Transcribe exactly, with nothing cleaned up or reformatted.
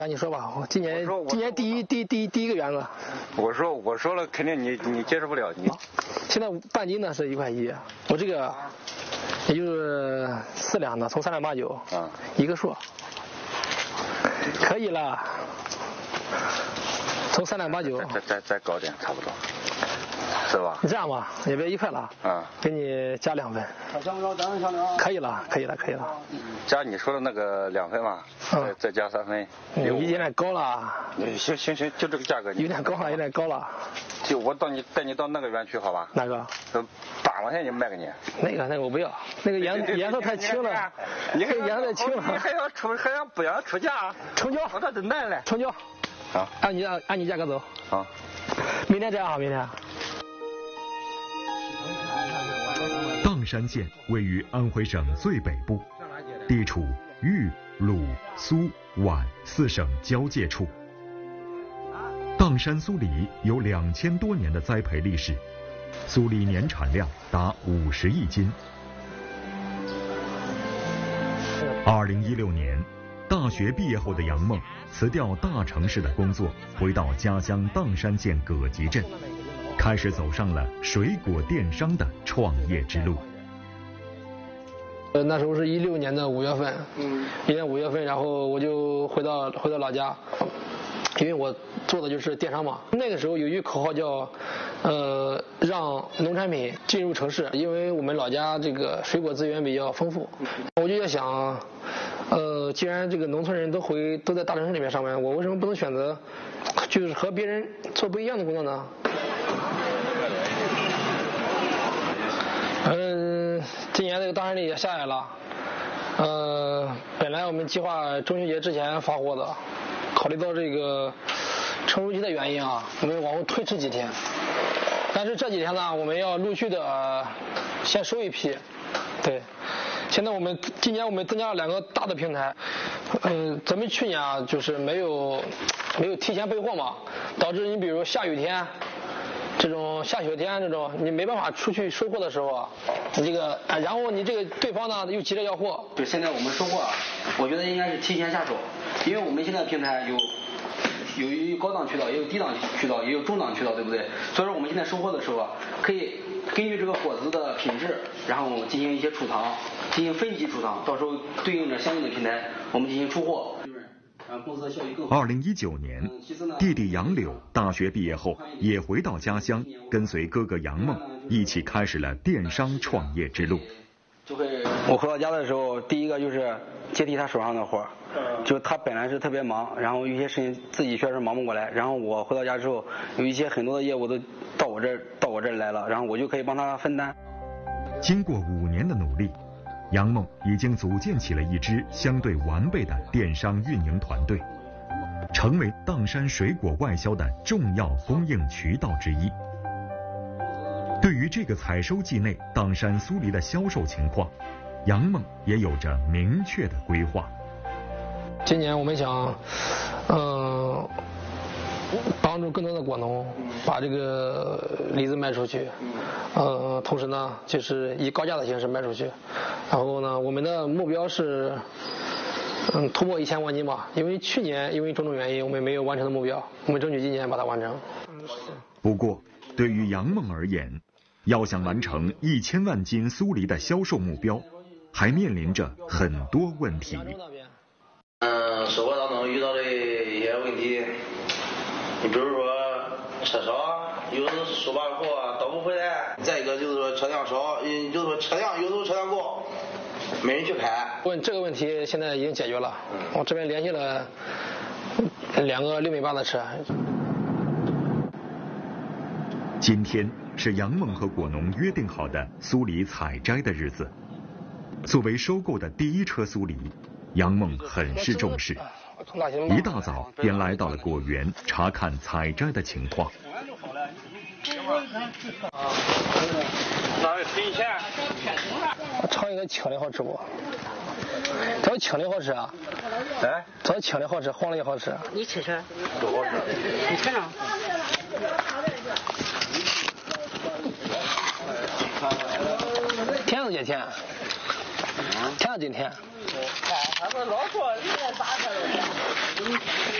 那你说吧，我今年我我今年第一第第第一个园子。 我说我说了，肯定你你接受不了你。 现在半斤呢是一块一，我这个也就是四两的，从三两八九， 嗯， 一个数，可以了。从三两八九， 再再再高点，差不多，是吧？ 你这样吧，也别一块了， 嗯， 给你加两分。可以了，可以了，可以了。 加你说的那个两分嘛， 嗯、 再再加三分。 你有点高了。 行行行，就这个价格。 有点高了，有点高了。 就我到你带你到那个园区好吧？ 哪个？ 八块钱就卖给你。 那个那个我不要，那个颜颜色太轻了。 你这个颜色太轻了。 你还要出还要不要出价？ 成交。 我这真难嘞。 成交。 啊， 按你按你价格走。 好。 明天这样啊，明天。 砀山县位于安徽省最北部，地处豫、鲁、苏、皖四省交界处。砀山酥梨有两千多年的栽培历史，酥梨年产量达五十亿斤。二零一六年，大学毕业后的杨梦辞掉大城市的工作，回到家乡砀山县葛集镇，开始走上了水果电商的创业之路。 呃，那时候是一六年的五月份，嗯，一年五月份，然后我就回到回到老家，因为我做的就是电商嘛。那个时候有一句口号叫，呃，让农产品进入城市，因为我们老家这个水果资源比较丰富，我就在想，呃，既然这个农村人都回都在大城市里面上班，我为什么不能选择，就是和别人做不一样的工作呢？嗯，今年这个大山里也下来了，呃，本来我们计划中秋节之前发货的，考虑到这个成熟期的原因啊，我们往后推迟几天。但是这几天呢，我们要陆续的、呃、先收一批，对。现在我们今年我们增加了两个大的平台，嗯、呃，咱们去年啊就是没有没有提前备货嘛，导致你比如下雨天。这种下雪天这种你没办法出去收货的时候啊，你这个啊，然后你这个对方呢又急着要货。 就现在我们收货啊，我觉得应该是提前下手，因为我们现在平台有有有高档渠道，也有低档渠道，也有中档渠道，对不对？所以说我们现在收货的时候啊，可以根据这个果子的品质，然后进行一些储藏，进行分级储藏，到时候对应着相应的平台，我们进行出货。 二零一九年，弟弟杨柳大学毕业后也回到家乡，跟随哥哥杨梦一起开始了电商创业之路。 就会，我回到家的时候，第一个就是接替他手上的活，就他本来是特别忙，然后有些事情自己确实忙不过来，然后我回到家之后，有一些很多的业务都到我这儿到我这儿来了，然后我就可以帮他分担。 经过五年的努力，杨梦已经组建起了一支相对完备的电商运营团队，成为砀山水果外销的重要供应渠道之一。对于这个采收季内砀山酥梨的销售情况，杨梦也有着明确的规划。 今年我们想，嗯、呃，帮助更多的果农把这个梨子卖出去，呃，同时呢，就是以高价的形式卖出去。然后呢，我们的目标是，嗯，突破一千万斤吧。因为去年因为种种原因，我们没有完成的目标，我们争取今年把它完成。 不过，对于杨梦而言，要想完成一千万斤酥梨的销售目标，还面临着很多问题。 嗯，收货当中遇到的一些问题，你比如说车少，有时候收完货倒不回来；再一个就是说车辆少，嗯，就是说车辆有时候车辆多，没人去开。 问这个问题现在已经解决了，我这边联系了两个六米八的车。 今天是杨梦和果农约定好的酥梨采摘的日子。作为收购的第一车酥梨，杨梦很是重视，一大早便来到了果园查看采摘的情况。 哪有新鲜？ 尝一个青的好吃不？这青的好吃啊？ 哎， 这青的好吃，黄的也好吃。 你吃吃， 都好吃。 你尝尝。 甜是真甜，甜是真甜。 看他们老说里面打开了。